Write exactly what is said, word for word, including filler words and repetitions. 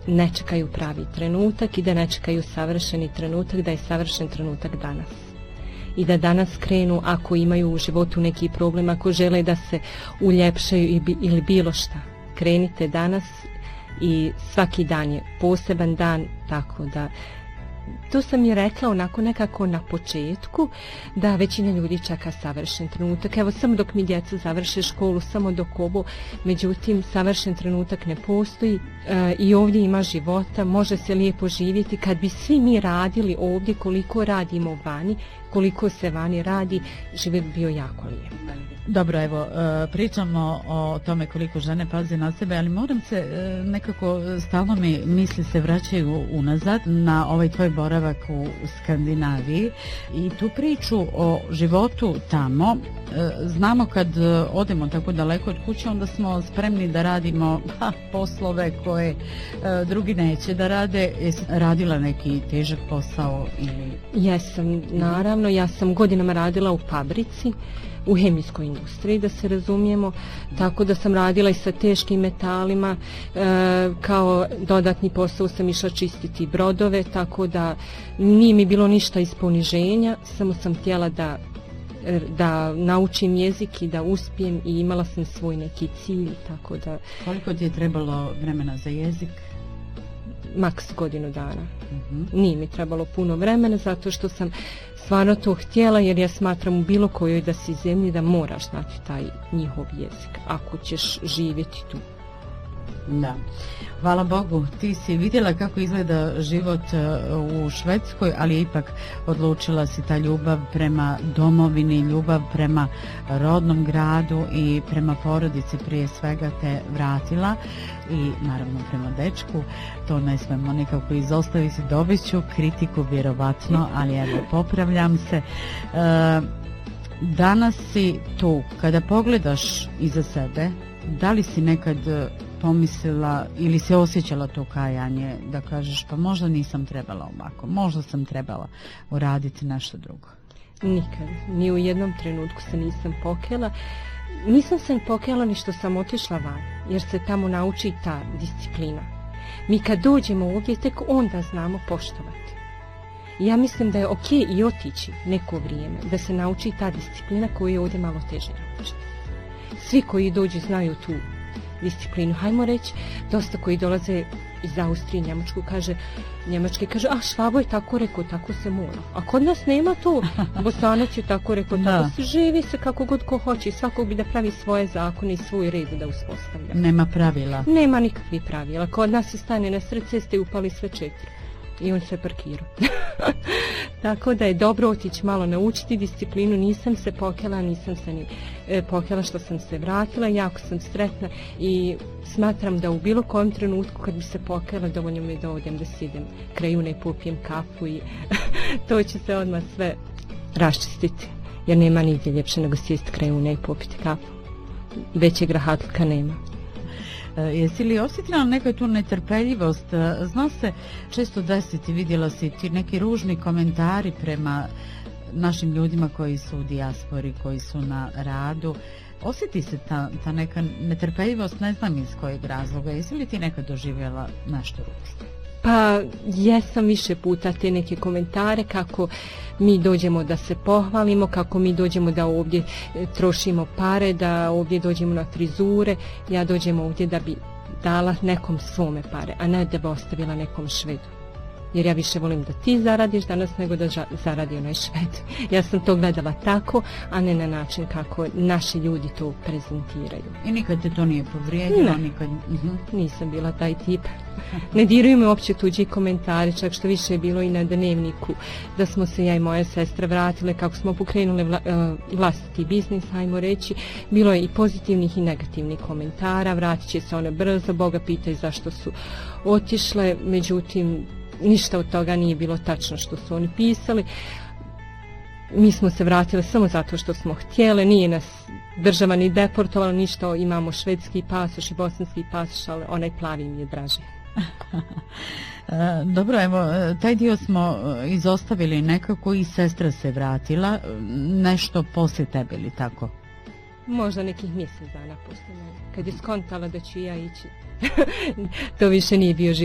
ne čekaju pravi trenutak i da ne čekaju savršeni trenutak, da je savršen trenutak danas. I da danas krenu, ako imaju u životu neki problem, ako žele da se uljepšaju ili bilo šta. Krenite danas i svaki dan je poseban dan, tako da to sam je rekla onako nekako na početku, da većina ljudi čeka savršen trenutak. Evo, samo dok mi djeca završe školu, samo dok ovo, međutim, savršen trenutak ne postoji e, i ovdje ima života, može se lijepo živjeti. Kad bi svi mi radili ovdje koliko radimo vani, koliko se vani radi, život bi bio jako lijep. Dobro, evo, pričamo o tome koliko žene paze na sebe, ali moram se nekako, stalno mi misli se vraćaju unazad na ovaj tvoj boravak u Skandinaviji i tu priču o životu tamo. Znamo kad odemo tako daleko od kuće, onda smo spremni da radimo ha, poslove koje drugi neće da rade. Jesi radila neki težak posao? Ili... Jesam, naravno, ja sam godinama radila u fabrici, u hemijskoj industriji, da se razumijemo, tako da sam radila i sa teškim metalima, e, kao dodatni posao sam išla čistiti brodove, tako da nije mi bilo ništa iz poniženja, samo sam htjela da, da naučim jezik i da uspijem i imala sam svoj neki cilj, tako da... Koliko ti je trebalo vremena za jezik? Maks godinu dana. Uh-huh. Nije mi trebalo puno vremena, zato što sam stvarno to htjela, jer ja smatram u bilo kojoj da si zemlji da moraš znati taj njihov jezik, ako ćeš živjeti tu. Da. Hvala Bogu, ti si vidjela kako izgleda život u Švedskoj, ali ipak odlučila si ta ljubav prema domovini, ljubav prema rodnom gradu i prema porodici prije svega te vratila i naravno prema dečku. To ne smemo nikako izostaviti, dobit ću kritiku vjerovatno, ali evo, popravljam se. E, danas si tu, kada pogledaš iza sebe, da li si nekad pomislila ili se osjećala to kajanje da kažeš pa možda nisam trebala ovako, možda sam trebala uraditi nešto drugo? Nikad, ni u jednom trenutku se nisam pokajala. Nisam se pokajala ni što sam otišla van, jer se tamo nauči ta disciplina. Mi kad dođemo ovdje, tek onda znamo poštovati. Ja mislim da je ok i otići neko vrijeme, da se nauči ta disciplina koju je ovdje malo teže naučiti. Svi koji dođu znaju tu disciplinu. Hajmo reći, dosta koji dolaze iz Austrije, Njemačku, kaže, Njemački kaže, a Švabo je tako rekao, tako se mora. A kod nas nema to. Bosanac je tako rekao, tako se živi se kako god ko hoće. Svakog bi da pravi svoje zakone i svoj red da uspostavlja. Nema pravila. Nema nikakvih pravila. Kod nas se stane na sred ceste i upali sve četiri. I on se parkira. Tako da je dobro otići malo naučiti disciplinu. Nisam se pokajala, nisam se ni e, pokajala što sam se vratila. Jako sam sretna i smatram da u bilo kojem trenutku kad bi se pokajala, dovoljno mi je da odem da sidem krajune i popijem kafu i to će se odmah sve raščistiti. Jer nema nigdje ljepše nego sjesti krajune i popiti kafu. Većeg rahatluka nema. Jesi li osjetila nekoj tu netrpeljivost? Zna se često desiti, vidjela si ti neki ružni komentari prema našim ljudima koji su u dijaspori, koji su na radu. Osjeti se ta, ta neka netrpeljivost, ne znam iz kojeg razloga. Jesi li ti nekad doživjela nešto ružno? Pa jesam više puta te neke komentare kako mi dođemo da se pohvalimo, kako mi dođemo da ovdje trošimo pare, da ovdje dođemo na frizure. Ja dođem ovdje da bi dala nekom svome pare, a ne da bi ostavila nekom Švedu. Jer ja više volim da ti zaradiš danas nego da zaradi onaj Šved. Ja sam to gledala tako, a ne na način kako naši ljudi to prezentiraju. I nikad te to nije povrijedilo? Ne, nikad... uh-huh. Nisam bila taj tip. Ne diraju me uopće tuđi komentari, čak što više je bilo i na dnevniku, da smo se ja i moja sestra vratile, kako smo pokrenule vla, uh, vlastiti biznis, hajmo reći. Bilo je i pozitivnih i negativnih komentara, vratit će se one brzo, Boga pitaju zašto su otišle, međutim, ništa od toga nije bilo tačno što su oni pisali. Mi smo se vratili samo zato što smo htjele, nije nas država ni deportovala, ništa, imamo švedski pasoš i bosanski pasoš, ali onaj plavi mi je draži. Dobro, evo, taj dio smo izostavili nekako i sestra se vratila, nešto poslije tebe ili tako? Možda nekih mjesec dana poslije mene, kad je skontala da ću ja ići. To više nije bio život.